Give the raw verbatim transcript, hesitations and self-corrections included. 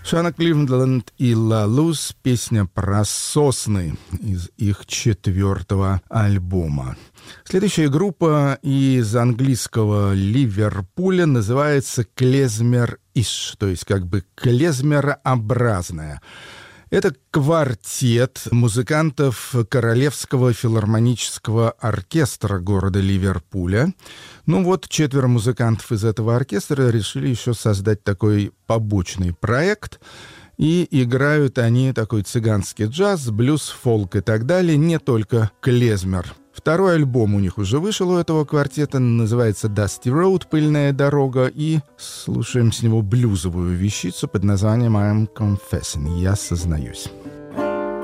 Шана Кливленд и Ла Луз, песня про сосны из их четвертого альбома. Следующая группа из английского Ливерпуля называется «Клезмер-иш», то есть как бы клезмерообразная. Это квартет музыкантов Королевского филармонического оркестра города Ливерпуля. Ну вот, четверо музыкантов из этого оркестра решили еще создать такой побочный проект. И играют они такой цыганский джаз, блюз, фолк и так далее, не только клезмер. Второй альбом у них уже вышел, у этого квартета, называется «Dusty Road», «Пыльная дорога», и слушаем с него блюзовую вещицу под названием «I'm Confessing», «Я сознаюсь».